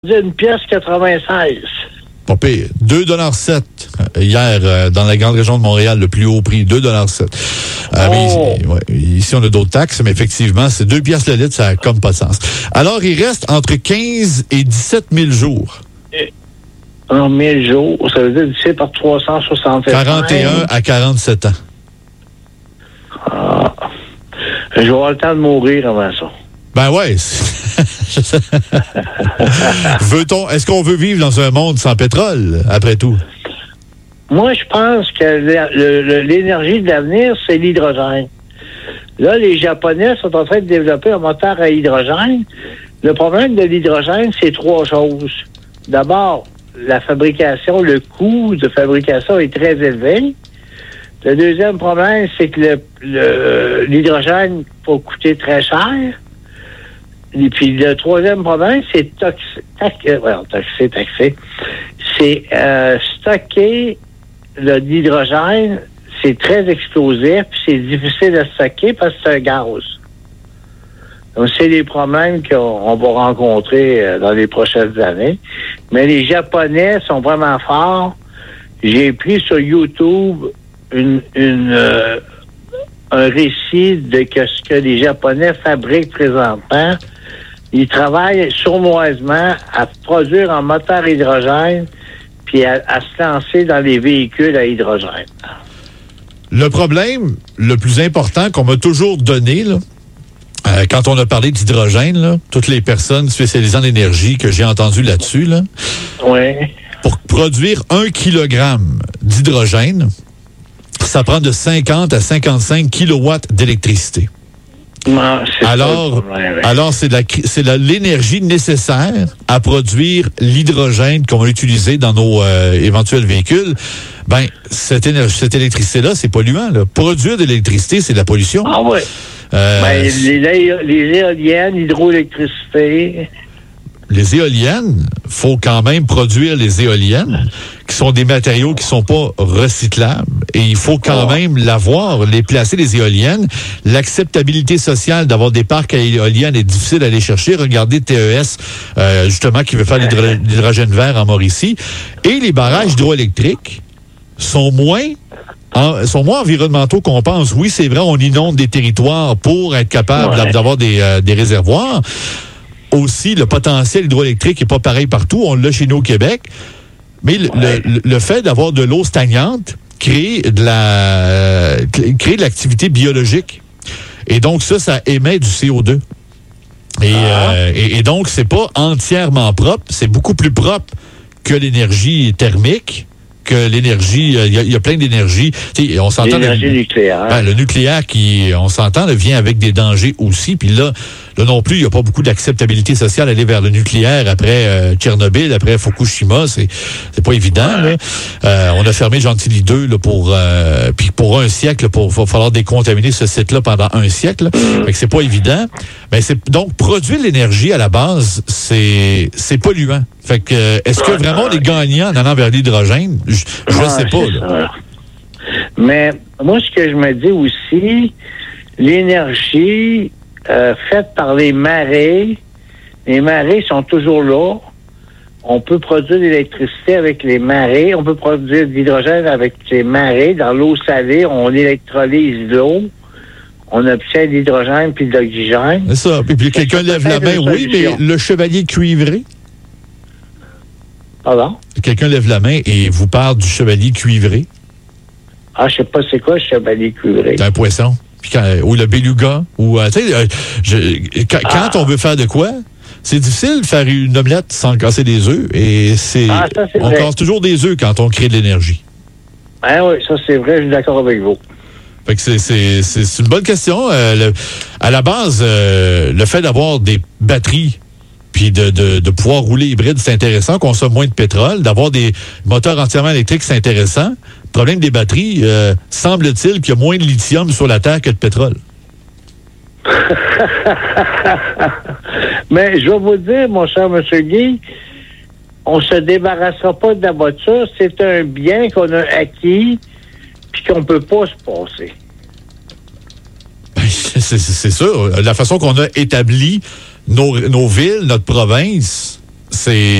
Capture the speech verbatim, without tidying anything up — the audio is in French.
Une pièce quatre-vingt-seize. Pas pire. deux virgule sept dollars hier, euh, dans la grande région de Montréal, le plus haut prix, deux virgule sept dollars. Euh, Oh. mais ici, ouais, ici, on a d'autres taxes, mais effectivement, c'est deux piastres le litre, ça n'a comme pas de sens. Alors, il reste entre quinze et dix-sept mille jours. En mille jours, ça veut dire divisé par trois cent soixante-cinq. quarante et un à quarante-sept ans. Ah. Je vais avoir le temps de mourir avant ça. Ben ouais. Veut-on, est-ce qu'on veut vivre dans un monde sans pétrole, après tout? Moi, je pense que le- le- l'énergie de l'avenir, c'est l'hydrogène. Là, les Japonais sont en train de développer un moteur à hydrogène. Le problème de l'hydrogène, c'est trois choses. D'abord, la fabrication, le coût de fabrication est très élevé. Le deuxième problème, c'est que le, le- l'hydrogène peut coûter très cher. Et puis le troisième problème, c'est toxi, tac, euh, well, toxé, taxé. C'est euh, stocker le, l'hydrogène, c'est très explosif, puis c'est difficile à stocker parce que c'est un gaz. Donc, c'est les problèmes qu'on on va rencontrer euh, dans les prochaines années. Mais les Japonais sont vraiment forts. J'ai pris sur YouTube une, une, euh, un récit de que ce que les Japonais fabriquent présentement. Ils travaillent sournoisement à produire un moteur hydrogène puis à, à se lancer dans les véhicules à hydrogène. Le problème le plus important qu'on m'a toujours donné, là, euh, quand on a parlé d'hydrogène, là, toutes les personnes spécialisées en énergie que j'ai entendues là-dessus, là, Oui. pour produire un kilogramme d'hydrogène, ça prend de cinquante à cinquante-cinq kilowatts d'électricité. Non, c'est Alors, ça le problème. alors c'est de la, c'est de l'énergie nécessaire à produire l'hydrogène qu'on va utiliser dans nos euh, éventuels véhicules. Ben, cette énergie, cette électricité-là, c'est polluant, là. Produire de l'électricité, c'est de la pollution. Ah oui. Euh, Ben, les, les, les éoliennes, l'hydroélectricité. les éoliennes, faut quand même produire les éoliennes, qui sont des matériaux qui sont pas recyclables. Et il faut quand Oh. même l'avoir, les placer, les éoliennes. L'acceptabilité sociale d'avoir des parcs à éoliennes est difficile à aller chercher. Regardez T E S, euh, justement, qui veut faire l'hydro- l'hydrogène vert en Mauricie. Et les barrages hydroélectriques sont moins En, sont moins environnementaux qu'on pense. Oui, c'est vrai, on inonde des territoires pour être capable Ouais. d'avoir des, euh, des réservoirs. Aussi, le potentiel hydroélectrique n'est pas pareil partout. On l'a chez nous au Québec. Mais le, Ouais. le, le fait d'avoir de l'eau stagnante crée de la euh, crée de l'activité biologique. Et donc, ça, ça émet du C O deux. Et, Ah. euh, et, et donc, c'est pas entièrement propre. C'est beaucoup plus propre que l'énergie thermique, que l'énergie. Il y, y a plein d'énergie. Tu sais, on s'entend. L'énergie le, nucléaire. ben, le nucléaire, qui, on s'entend, là, vient avec des dangers aussi. Puis là, là non plus, il n'y a pas beaucoup d'acceptabilité sociale à aller vers le nucléaire après euh, Tchernobyl, après Fukushima. C'est, c'est pas évident. Là. Euh, on a fermé Gentilly deux là, pour, euh, puis pour un siècle. Pour, il va falloir décontaminer ce site-là pendant un siècle. Là. Fait que c'est pas évident. Mais c'est donc produire de l'énergie à la base, c'est c'est polluant. Fait que euh, est-ce que vraiment on est gagnant en allant vers l'hydrogène? Je je Ah, sais pas. c'est Là. ça. Mais moi, ce que je me dis aussi, l'énergie euh, faite par les marées, les marées sont toujours là. On peut produire de l'électricité avec les marées. On peut produire de l'hydrogène avec les marées. Dans l'eau salée, on électrolyse l'eau. On obtient de l'hydrogène puis de l'oxygène. C'est ça. Et puis quelqu'un lève la main. peut-être une Oui, mais solution. le chevalier cuivré. Pardon? Quelqu'un lève la main et vous parle du chevalier cuivré. Ah, je sais pas c'est quoi, le chevalier cuivré. C'est un poisson. Puis quand, ou le beluga. Ou, euh, tu sais, euh, je- quand, Ah. quand on veut faire de quoi, c'est difficile de faire une omelette sans casser des œufs. Et c'est, Ah, ça, c'est on vrai. casse toujours des œufs quand on crée de l'énergie. Ah oui, ça c'est vrai, je suis d'accord avec vous. Fait que c'est, c'est, c'est, c'est une bonne question. Euh, le- à la base, euh, le fait d'avoir des batteries puis de, de, de pouvoir rouler hybride, c'est intéressant, consomme moins de pétrole. D'avoir des moteurs entièrement électriques, c'est intéressant. Le problème des batteries, euh, semble-t-il qu'il y a moins de lithium sur la Terre que de pétrole. Mais je vais vous dire, mon cher M. Guy, on se débarrassera pas de la voiture. C'est un bien qu'on a acquis puis qu'on peut pas se passer. C'est, c'est, c'est sûr. La façon qu'on a établi nos, nos villes, notre province, c'est